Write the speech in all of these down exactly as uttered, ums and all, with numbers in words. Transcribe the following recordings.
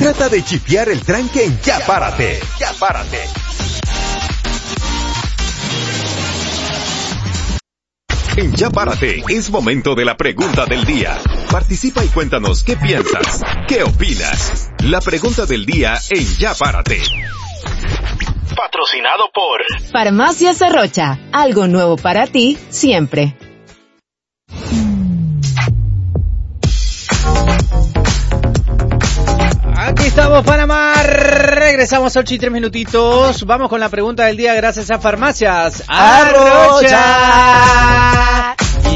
Trata de chipear el tranque en Ya Párate. Ya Párate. En Ya Párate es momento de la pregunta del día. Participa y cuéntanos qué piensas, qué opinas. La pregunta del día en Ya Párate. Patrocinado por Farmacias Arrocha. Algo nuevo para ti, siempre. Aquí estamos, Panamá. Regresamos a ocho y tres minutitos. Vamos con la pregunta del día gracias a Farmacias Arrocha.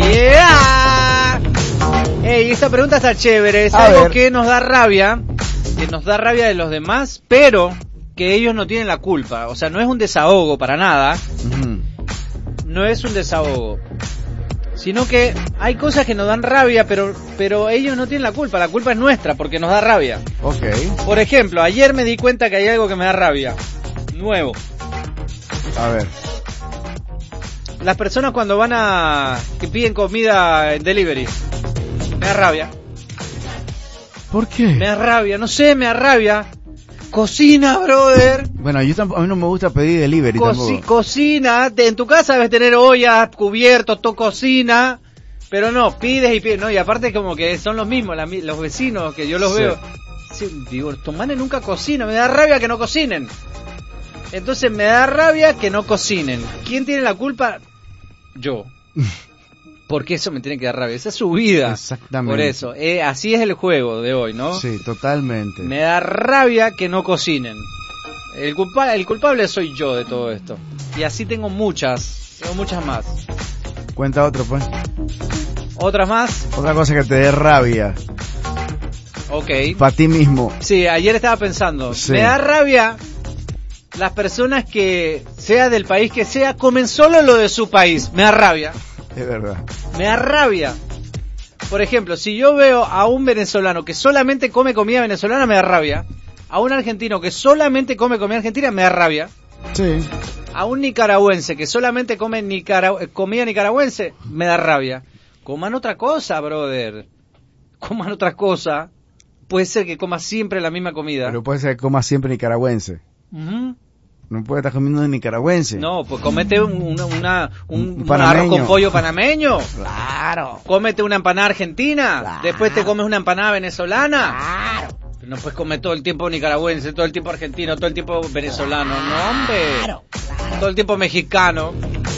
Yeah. Hey, esta pregunta está chévere. Es A algo ver. que nos da rabia, que nos da rabia de los demás, pero que ellos no tienen la culpa. O sea, no es un desahogo para nada. Ujú. No es un desahogo. Sino que hay cosas que nos dan rabia, pero pero ellos no tienen la culpa. La culpa es nuestra, porque nos da rabia. Ok. Por ejemplo, ayer me di cuenta que hay algo que me da rabia. Nuevo. A ver. Las personas cuando van a... que piden comida en delivery. Me da rabia. ¿Por qué? Me da rabia. No sé, me da rabia. Cocina, brother. Bueno, yo tampoco, a mí no me gusta pedir delivery Coci- tampoco. cocina. Te- En tu casa debes tener ollas, cubiertos, todo cocina. Pero no, pides y pides. No, y aparte como que son los mismos, la mi- los vecinos que yo los Sí. veo. Sí, digo, estos manes nunca cocinan. Me da rabia que no cocinen. Entonces me da rabia que no cocinen. ¿Quién tiene la culpa? Yo. Porque eso me tiene que dar rabia. Esa es su vida. Exactamente. Por eso. Eh, así es el juego de hoy, ¿no? Sí, totalmente. Me da rabia que no cocinen. El, culpa- el culpable soy yo de todo esto. Y así tengo muchas. Tengo muchas más. Cuenta otro, pues. ¿Otras más? Otra cosa que te dé rabia. Ok. Para ti mismo. Sí, ayer estaba pensando. Sí. Me da rabia las personas que, sea del país que sea, comen solo lo de su país. Me da rabia. Es verdad. Me da rabia. Por ejemplo, si yo veo a un venezolano que solamente come comida venezolana, me da rabia. A un argentino que solamente come comida argentina, me da rabia. Sí. A un nicaragüense que solamente come nicara- comida nicaragüense, me da rabia. Coman otra cosa, brother. Coman otra cosa. Puede ser que comas siempre la misma comida. Pero puede ser que comas siempre nicaragüense. Ujú. No puede estar comiendo nicaragüense. No, pues comete un, una, una- un, Un un panameño. arroz con pollo panameño. Claro. Cómete una empanada argentina. Claro. Después te comes una empanada venezolana. Claro. No puedes comer todo el tiempo nicaragüense, todo el tiempo argentino, todo el tiempo venezolano. No, hombre. Claro. Todo el tiempo mexicano.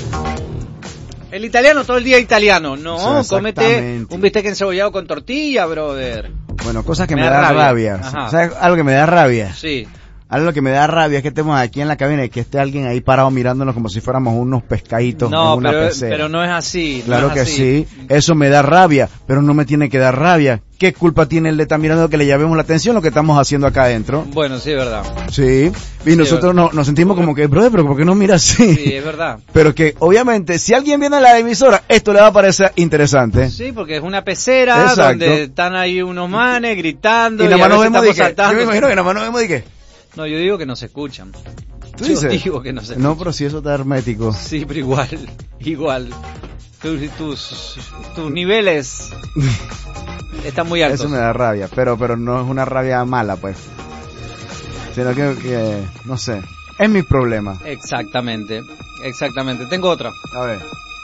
El italiano, todo el día italiano. No, O sea, cómete exactamente. un bistec encebollado con tortilla, brother. Bueno, cosas que Me me, da da rabia. rabia. Ajá. ¿Sabes algo que me da rabia? Sí. Algo que me da rabia es que estemos aquí en la cabina y que esté alguien ahí parado mirándonos como si fuéramos unos pescaditos No, en una pero, pecera. pero no es así. no Claro es que así. sí, eso me da rabia, pero no me tiene que dar rabia. ¿Qué culpa tiene el de estar mirando que le llamemos la atención lo que estamos haciendo acá adentro? Bueno, sí, es verdad. Sí, y nosotros no, nos sentimos como que, brother, pero ¿por qué no mira así? Sí, es verdad. Pero que, obviamente, si alguien viene a la emisora, esto le va a parecer interesante. Sí, porque es una pecera Exacto. donde están ahí unos manes gritando Y y, nada a más nos veces vemos de estamos que, yo saltando. me imagino que nada más nos vemos de que, No, yo digo que no se escuchan. ¿tú Yo dices? digo que no se No, pero si eso está hermético. Sí, pero igual, igual. Tus, tus, tus niveles están muy altos. Eso me da rabia, pero pero no es una rabia mala, pues. Sino que, que no sé, es mi problema. Exactamente, exactamente. Tengo otra. A ver,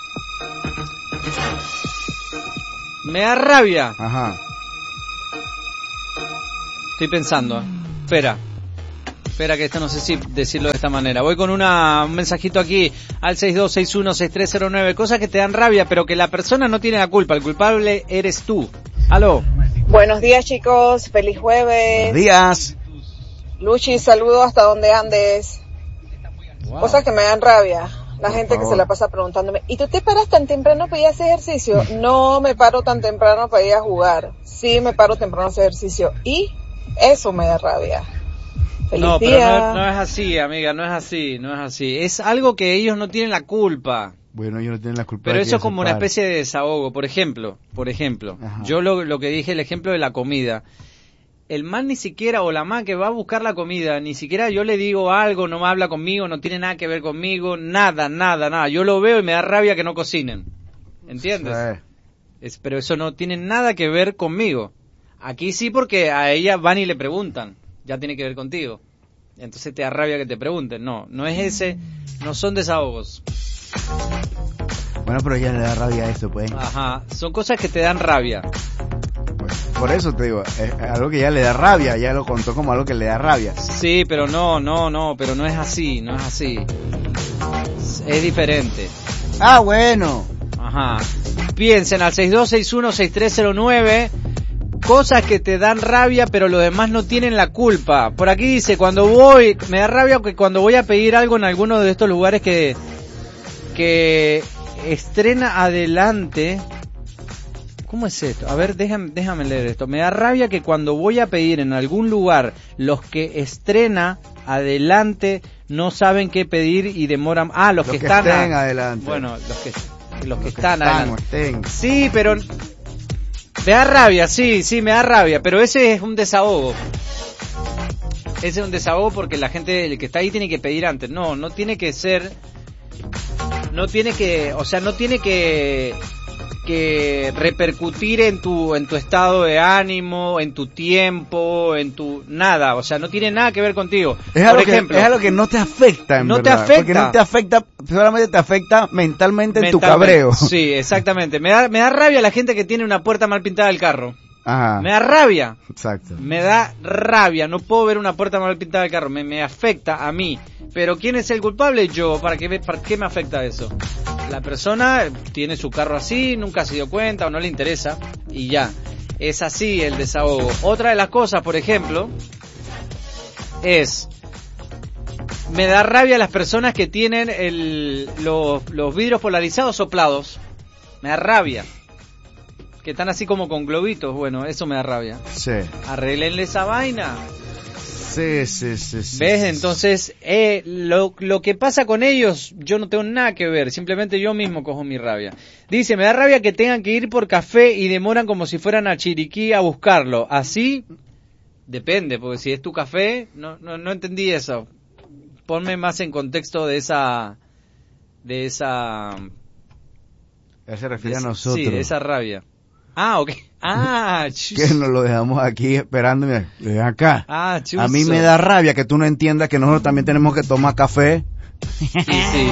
Me da rabia. ajá. Estoy pensando. Espera. Espera que esto no sé si decirlo de esta manera. Voy con una, un mensajito aquí al seis dos seis uno seis tres cero nueve. Cosas que te dan rabia, pero que la persona no tiene la culpa. El culpable eres tú. Aló. Buenos días, chicos, feliz jueves. Buenos días. Luchi, saludo hasta donde andes. Wow. Cosas que me dan rabia. La Por gente que favor. se la pasa preguntándome, ¿y tú te paras tan temprano para ir a hacer ejercicio? No me paro tan temprano para ir a jugar. Sí me paro temprano a hacer ejercicio. Y eso me da rabia. Feliz No, pero día. no, no es así, amiga, no es así, no es así. Es algo que ellos no tienen la culpa. Bueno, ellos no tienen la culpa. Pero de que eso ella es como se una pare. especie de desahogo. Por ejemplo, por ejemplo, Ajá. yo lo, lo que dije, el ejemplo de la comida. El man ni siquiera, o la man que va a buscar la comida, ni siquiera yo le digo algo, no me habla conmigo, no tiene nada que ver conmigo, nada, nada, nada. Yo lo veo y me da rabia que no cocinen. ¿Entiendes? Sí. Es, pero eso no tiene nada que ver conmigo. Aquí sí, porque a ella van y le preguntan. ya tiene que ver contigo. Entonces te da rabia que te pregunten. No, no es ese, no son desahogos. Bueno, pero ya le da rabia eso, pues. Ajá, son cosas que te dan rabia. Por eso te digo, es algo que ya le da rabia, ya lo contó como algo que le da rabia. Sí, pero no, no, no, pero no es así, no es así. Es diferente. Ah, bueno. Ajá. Piensen al seis dos seis uno seis tres cero nueve, cosas que te dan rabia, pero los demás no tienen la culpa. Por aquí dice, cuando voy, me da rabia que cuando voy a pedir algo en alguno de estos lugares que, que estrena adelante. ¿Cómo es esto? A ver, déjame, déjame leer esto. Me da rabia que cuando voy a pedir en algún lugar, los que estrena adelante no saben qué pedir y demoran. Ah, los, los que, que están estén a... adelante. Bueno, los que los, los que, que están, están adelante. Estén. Sí, pero me da rabia, sí, sí, me da rabia, pero ese es un desahogo. Ese es un desahogo porque la gente, el que está ahí tiene que pedir antes. No, no tiene que ser, no tiene que, o sea, no tiene que que repercutir en tu en tu estado de ánimo, en tu tiempo, en tu nada, o sea, no tiene nada que ver contigo. Es algo, Por ejemplo, que, es algo que no te afecta, en no verdad, te afecta, porque no te afecta, solamente te afecta mentalmente, mentalmente en tu cabreo. Sí, exactamente. Me da me da rabia la gente que tiene una puerta mal pintada del carro. Ajá. Me da rabia. Exacto. Me da rabia. No puedo ver una puerta mal pintada del carro. Me, me afecta a mí. Pero ¿quién es el culpable? Yo. ¿Para qué, ¿Para qué me afecta eso? La persona tiene su carro así, nunca se dio cuenta o no le interesa. Y ya. Es así el desahogo. Otra de las cosas, por ejemplo, es... Me da rabia las personas que tienen el, los, los vidrios polarizados soplados. Me da rabia. Que están así como con globitos, bueno, eso me da rabia. Sí. Arréglenle esa vaina. Sí, sí, sí. sí ¿Ves? Sí, Entonces, eh, lo, lo que pasa con ellos, yo no tengo nada que ver, simplemente yo mismo cojo mi rabia. Dice, me da rabia que tengan que ir por café y demoran como si fueran a Chiriquí a buscarlo. Así, depende, porque si es tu café, no, no, no entendí eso. Ponme más en contexto de esa, de esa... Él se refiere de, a nosotros. Sí, de esa rabia. Ah, ok. Ah, chus. Que nos lo dejamos aquí esperando. Mira, ven acá. Ah, chuzo. A mí me da rabia que tú no entiendas que nosotros también tenemos que tomar café. Y sí.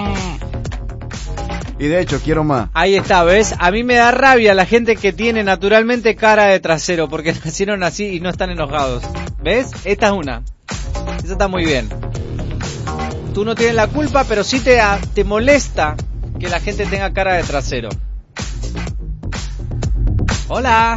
Y de hecho, quiero más. Ahí está, ¿ves? A mí me da rabia la gente que tiene naturalmente cara de trasero porque nacieron así y no están enojados. ¿Ves? Esta es una. Esa está muy bien. Tú no tienes la culpa, pero sí te, te molesta que la gente tenga cara de trasero. Hola.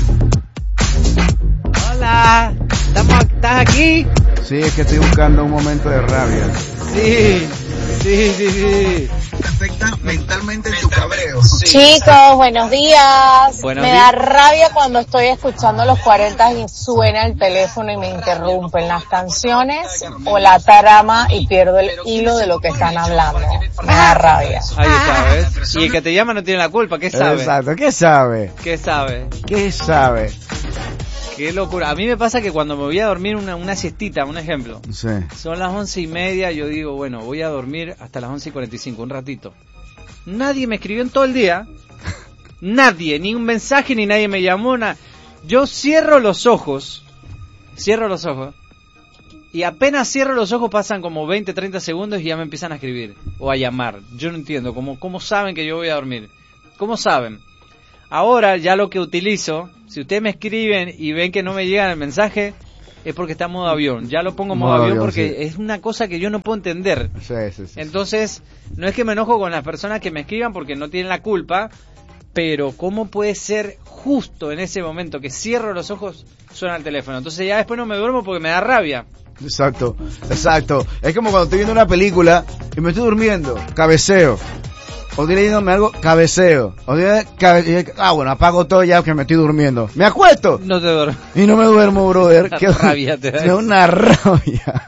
Hola. ¿Estamos, ¿Estás aquí? Sí, es que estoy buscando un momento de rabia. Sí, sí, sí, sí. Te afecta mentalmente en tu cabreo. Sí. Chicos, buenos días. Buenos me días. da rabia cuando estoy escuchando los cuarenta y suena el teléfono y me interrumpen las canciones o la trama y pierdo el hilo de lo que están hablando. Me da rabia. Ahí está, ¿ves? Y el que te llama no tiene la culpa, ¿qué sabe? Exacto, ¿qué sabe? ¿Qué sabe? ¿Qué sabe? Qué locura. A mí me pasa que cuando me voy a dormir una, una siestita, un ejemplo. Sí. Son las once y media, yo digo, bueno, voy a dormir hasta las once y cuarenta y cinco, un ratito. Nadie me escribió en todo el día. Nadie, ni un mensaje, ni nadie me llamó. Na... Yo cierro los ojos. Cierro los ojos. Y apenas cierro los ojos pasan como veinte, treinta segundos y ya me empiezan a escribir. O a llamar. Yo no entiendo. ¿Cómo, cómo saben que yo voy a dormir? ¿Cómo saben? Ahora ya lo que utilizo, si ustedes me escriben y ven que no me llega el mensaje, es porque está en modo avión. Ya lo pongo en modo, modo avión, avión porque sí. Es una cosa que yo no puedo entender. Sí, sí, sí, Entonces, no es que me enojo con las personas que me escriban porque no tienen la culpa, pero ¿cómo puede ser justo en ese momento que cierro los ojos, suena el teléfono? Entonces ya después no me duermo porque me da rabia. Exacto, exacto. Es como cuando estoy viendo una película y me estoy durmiendo, cabeceo. O estoy leyéndome algo, cabeceo. O estoy, cabe, ah, bueno, apago todo ya que me estoy durmiendo. ¿Me acuesto? No te duermo. Y no me duermo, brother. Qué rabia te da. Es una rabia.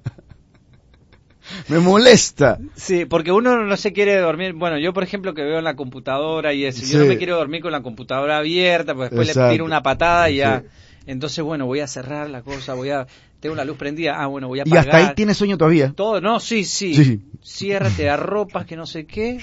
Me molesta. Sí, porque uno no se quiere dormir. Bueno, yo por ejemplo que veo en la computadora y eso, sí. Yo no me quiero dormir con la computadora abierta, pues después Exacto. le tiro una patada y ya. Sí. Entonces, bueno, voy a cerrar la cosa, voy a... Tengo la luz prendida, ah, bueno, voy a apagar. ¿Y hasta ahí tienes sueño todavía? Todo, no, sí, sí. sí. Ciérrate a ropas, que no sé qué.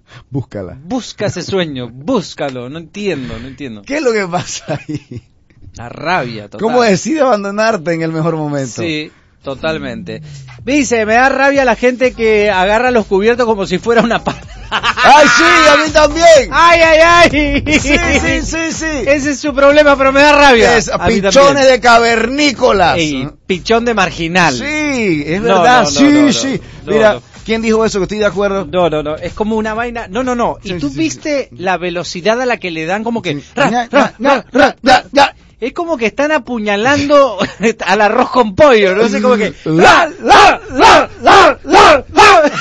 Búscala. Busca ese sueño, búscalo, no entiendo, no entiendo. ¿Qué es lo que pasa ahí? La rabia, total. ¿Cómo decide abandonarte en el mejor momento? Sí, totalmente. Dice, me da rabia la gente que agarra los cubiertos como si fuera una pala. ¡Ay, sí! ¡A mí también! ¡Ay, ay, ay! Sí, sí, sí, sí. Ese es su problema, pero me da rabia. Es A mí pichones también. de cavernícolas. Ey, pichón de marginal. Sí, es No, verdad, no, no, sí, no, no, sí. no, Mira, no. ¿quién dijo eso? Que estoy de acuerdo. No, no, no, es como una vaina. No, no, no. Y Sí, tú sí, viste la velocidad a la que le dan como que... Ya, ra, ya, ra, ya, ra, ra, ya, ya. Es como que están apuñalando al arroz con pollo, no sé, como que... La, la, la, la, la, la.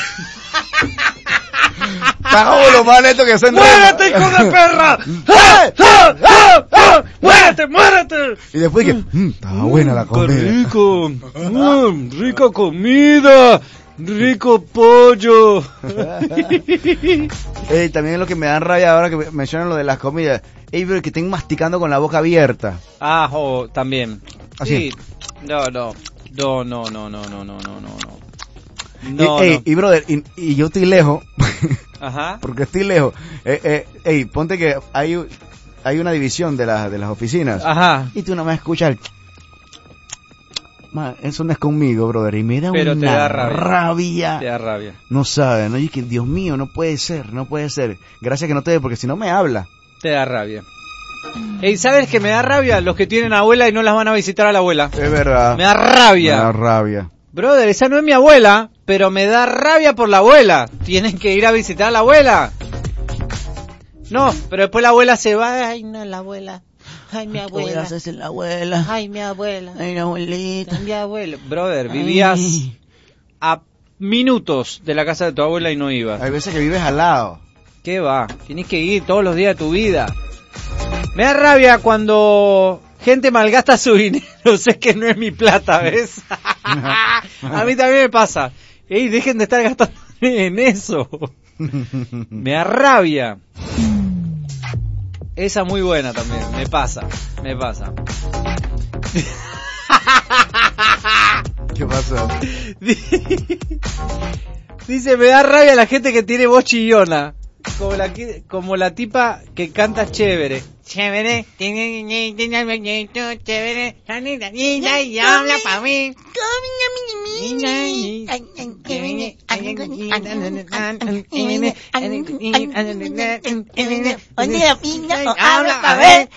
Cagó lo más neto que se ¡Muérete, hijo de perra! ¡Ah, ah, ah, ah! ¡Muérete, muérete! Y después que, mmm, estaba buena la ¡Qué comida. rico! Mm, ¡Rica comida! ¡Rico pollo! Ey, también es lo que me dan rabia ahora que mencionan lo de las comidas. Ey, pero que estén masticando con la boca abierta. Ah, oh, también. Así. Sí. No, no. No, no, no, no, no, no, no, no. No, y, ey, no. y brother, y, y yo estoy lejos, Ajá. porque estoy lejos. Eh, eh, ey, ponte que hay, hay una división de, la, de las oficinas. Ajá. Y tú nada más escuchas el... Ma, eso no es conmigo, brother, y me da Pero una te da rabia. rabia. Te da rabia. No sabe, ¿no? Y que, Dios mío, no puede ser, no puede ser. Gracias que no te ve, porque si no me habla. Te da rabia. Ey, ¿sabes qué me da rabia? Los que tienen abuela y no las van a visitar a la abuela. Es verdad. Me da rabia. Me da rabia. Brother, esa no es mi abuela, pero me da rabia por la abuela. Tienen que ir a visitar a la abuela. No, pero después la abuela se va. Ay, no, la abuela. Ay, mi abuela. haces la abuela? Ay, mi abuela. Ay, la abuelita. Ay, mi abuela. Brother, vivías Ay. a minutos de la casa de tu abuela y no ibas. Hay veces que vives al lado. ¿Qué va? Tienes que ir todos los días de tu vida. Me da rabia cuando gente malgasta su dinero. Sé que no es mi plata, ¿ves? A mí también me pasa. Ey, dejen de estar gastando en eso. Me da rabia. Esa muy buena también. Me pasa, me pasa. ¿Qué pasó? Dice, me da rabia la gente que tiene voz chillona. Como la, que- como la tipa que canta chévere. Chévere, tiene chévere, y habla pa' mí. Habla pa' ver.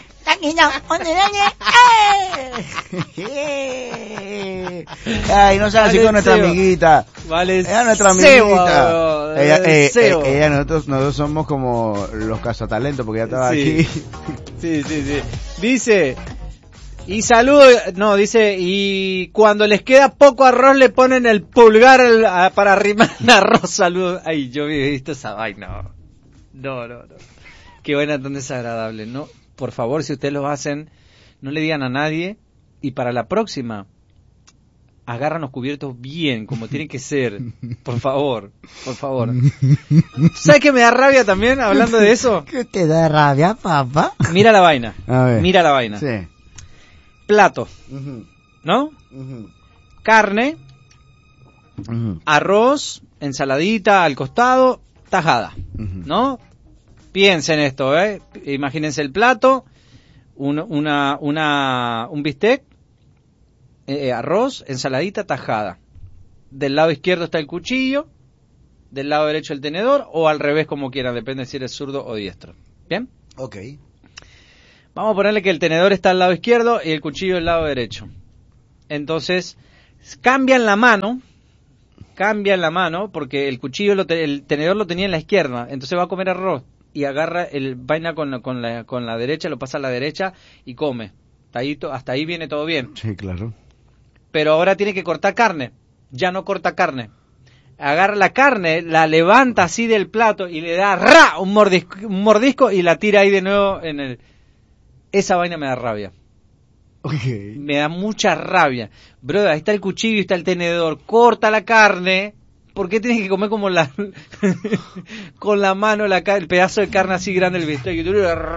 Ay, no seas así Vale, con nuestra Seba. amiguita. Vale, Ella es nuestra Seba, amiguita. bro. Ella, eh, Seba. eh, ella, nosotros, nosotros somos como los cazatalentos porque ella estaba Sí. aquí. Sí, sí, sí. Dice, y saludo, no, dice, y cuando les queda poco arroz le ponen el pulgar al- a- para arrimar el arroz. Saludo. Ay, yo he visto esa vaina. No, no, no. Qué vaina tan desagradable, ¿no? Por favor, si ustedes lo hacen, no le digan a nadie. Y para la próxima, agarran los cubiertos bien, como tienen que ser. Por favor, por favor. ¿Sabes qué me da rabia también, hablando de eso? ¿Qué te da rabia, papá? Mira la vaina. A ver. Mira la vaina. Sí. Plato, Ujú, ¿no? ujú, Carne, ujú, arroz, ensaladita al costado, tajada, ujú. ¿no? Piensen esto, ¿eh? Imagínense el plato, un, una, una, un bistec, eh, arroz, ensaladita, tajada. Del lado izquierdo está el cuchillo, del lado derecho el tenedor, o al revés como quieran, depende si eres zurdo o diestro. ¿Bien? Ok. Vamos a ponerle que el tenedor está al lado izquierdo y el cuchillo al lado derecho. Entonces, cambian la mano, cambian la mano, porque el cuchillo, lo te- el tenedor lo tenía en la izquierda, entonces va a comer arroz y agarra el vaina con la, con la, con la derecha, lo pasa a la derecha y come. Hasta ahí, to- hasta ahí viene todo bien. Sí, claro. Pero ahora tiene que cortar carne, ya no corta carne. Agarra la carne, la levanta así del plato y le da ¡ra! Un mordisco, un mordisco y la tira ahí de nuevo en el... Esa vaina me da rabia. Ok. Me da mucha rabia. Brother, ahí está el cuchillo y está el tenedor. Corta la carne. ¿Por qué tienes que comer como la... con la mano la, ca- el pedazo de carne así grande el bistec? Y tú...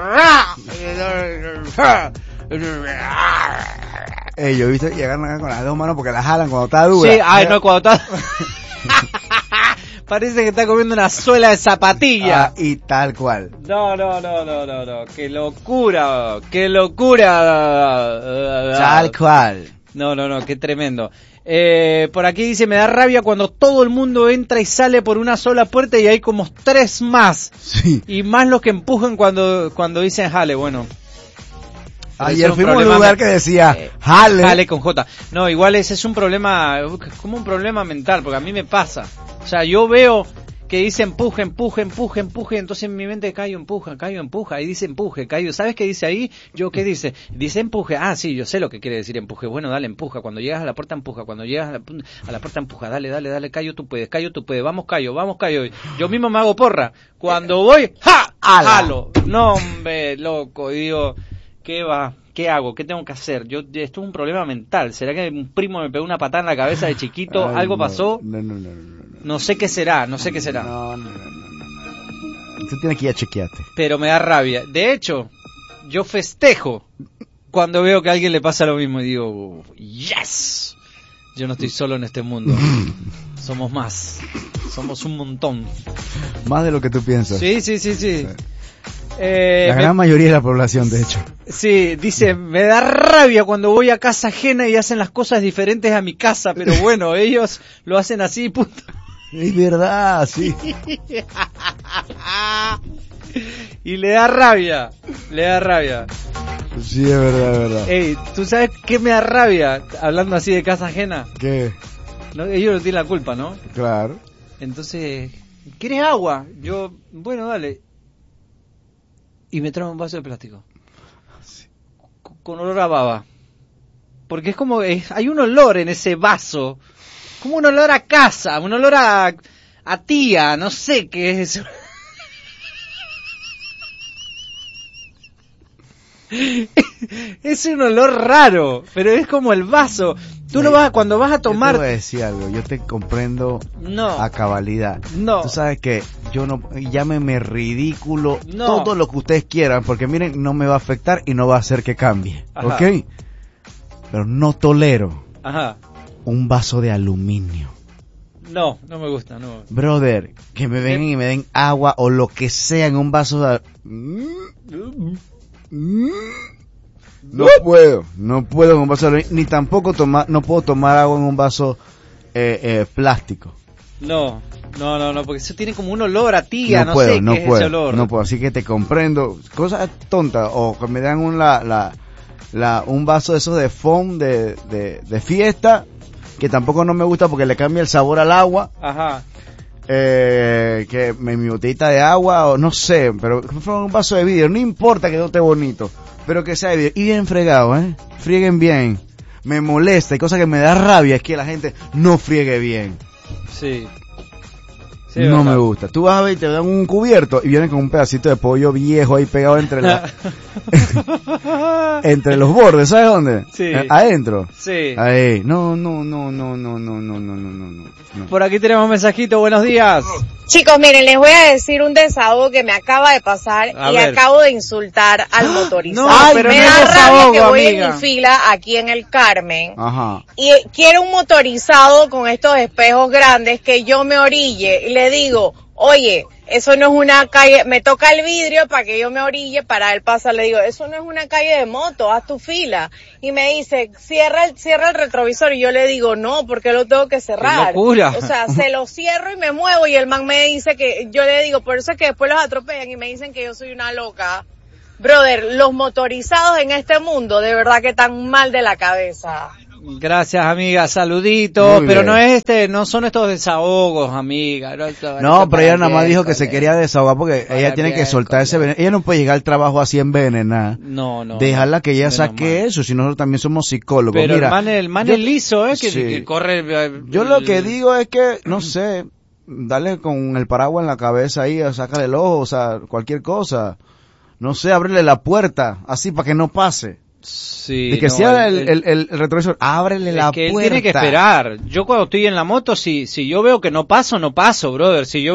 Ey, yo he visto y agarran acá con las dos manos porque las jalan cuando está dura. Sí, ay, no, cuando está... Parece que está comiendo una suela de zapatilla. Ah, y tal cual. No, no, no, no, no, no. Qué locura, qué locura. Tal cual. No, no, no, qué tremendo. Eh, por aquí dice, me da rabia cuando todo el mundo entra y sale por una sola puerta y hay como tres más. Sí. Y más los que empujan cuando, cuando dicen jale, bueno. Ayer fuimos a un lugar que decía eh, jale. Jale con J. No, igual ese es un problema, como un problema mental, porque a mí me pasa. O sea, yo veo que dice empuje, empuje, empuje, empuje, entonces en mi mente Cayo empuja, Cayo empuja, ahí dice empuje, Cayo, ¿sabes qué dice ahí? Yo, ¿qué dice? Dice empuje, ah, sí, yo sé lo que quiere decir empuje, bueno, dale, empuja, cuando llegas a la puerta empuja, cuando llegas a la, a la puerta empuja, dale, dale, dale, Cayo, tú puedes, Cayo, tú puedes, vamos Cayo, vamos Cayo, yo mismo me hago porra, cuando voy, ¡ja! ¡Jalo! No, hombre, loco, y digo, ¿qué va? ¿Qué hago? ¿Qué tengo que hacer? Yo esto es un problema mental. ¿Será que un primo me pegó una patada en la cabeza de chiquito? Ay, ¿Algo no, pasó? No, no, no, no, no. No sé qué será, no sé qué será. No, no, no, no, no. Tú tienes que ir a chequearte. Pero me da rabia. De hecho, yo festejo cuando veo que a alguien le pasa lo mismo y digo, yes, yo no estoy solo en este mundo. Somos más. Somos un montón. Más de lo que tú piensas. Sí, sí, sí, sí. Eh, la me... gran mayoría de la población, de hecho. Sí, dice, me da rabia cuando voy a casa ajena y hacen las cosas diferentes a mi casa, pero bueno, ellos lo hacen así, punto. Es verdad, sí. Y le da rabia, le da rabia. Sí, es verdad, es verdad. Ey, ¿tú sabes qué me da rabia hablando así de casa ajena? ¿Qué? No, ellos no tienen la culpa, ¿no? Claro. Entonces, ¿quieres agua? Yo, bueno, dale. Y me trae un vaso de plástico. Sí. Con olor a baba. Porque es como, es, hay un olor en ese vaso. Como un olor a casa, un olor a, a tía, no sé qué es eso. Es un olor raro, pero es como el vaso. Tú lo vas, cuando vas a tomar... Yo te voy a decir algo, yo te comprendo no, a cabalidad. No. Tú sabes que yo no, llámeme ridículo, no. todo lo que ustedes quieran, porque miren, no me va a afectar y no va a hacer que cambie. Ajá. ¿Ok? Pero no tolero Ajá. un vaso de aluminio. No, no me gusta, no. Brother, que me vengan y me den agua o lo que sea en un vaso de... No puedo, no puedo en un vaso de aluminio, ni tampoco tomar, no puedo tomar agua en un vaso eh, eh, plástico. No, no, no, no, porque eso tiene como un olor a tía, no, no puedo, sé no qué puedo, es ese olor. No puedo, así que te comprendo. Cosas tontas, o que me dan un, la, la, la, un vaso de esos de foam de, de, de fiesta, que tampoco no me gusta porque le cambia el sabor al agua. Ajá. Eh, que me, mi botellita de agua, o no sé, pero un vaso de vidrio, no importa que no esté bonito, pero que sea de vidrio, y bien fregado, ¿eh? Frieguen bien. Me molesta, y cosa que me da rabia es que la gente no friegue bien. Sí. Sí, no verdad. me gusta. Tú vas a ver y te dan un cubierto y vienen con un pedacito de pollo viejo ahí pegado entre la entre los bordes, ¿sabes dónde? Sí. Eh, adentro. Sí. Ahí. No, no, no, no, no, no, no, no, no, no, no. Por aquí tenemos un mensajito, buenos días. Chicos, miren, les voy a decir un desahogo que me acaba de pasar A y ver. acabo de insultar al motorizado. No, pero me no da es rabia desahogo, que voy amiga. en mi fila aquí en el Carmen Ajá. y quiero un motorizado con estos espejos grandes que yo me orille y le digo, oye, eso no es una calle, me toca el vidrio para que yo me orille para él pasar, le digo, eso no es una calle de moto, haz tu fila. Y me dice, cierra el, cierra el retrovisor, y yo le digo, no, porque lo tengo que cerrar. ¡Qué locura! O sea, se lo cierro y me muevo, y el man me dice que, yo le digo, por eso es que después los atropellan y me dicen que yo soy una loca. Brother, los motorizados en este mundo de verdad que están mal de la cabeza. Gracias, amiga, saluditos, Muy pero bien. no es este, no son estos desahogos, amiga. No, esto- No, esto pero ella para nada más bien, dijo que se con- quería desahogar porque para ella tiene que bien, soltar con ese bien. veneno. Ella no puede llegar al trabajo así envenenada. No, no. Déjala que ella menos saque mal. eso, si nosotros también somos psicólogos. Pero Mira, el man, el man yo- es liso, ¿eh? Que, sí. que corre... eh, Yo lo que el- digo es que, no sé, darle con el paraguas en la cabeza ahí, o sácale el ojo, o sea, cualquier cosa. No sé, ábrele la puerta, así para que no pase. Sí, De que no, sea el, el- el, el, el retrovisor, ábrele es la que él puerta. tiene que esperar. Yo cuando estoy en la moto, si, si yo veo que no paso, no paso, brother. Si yo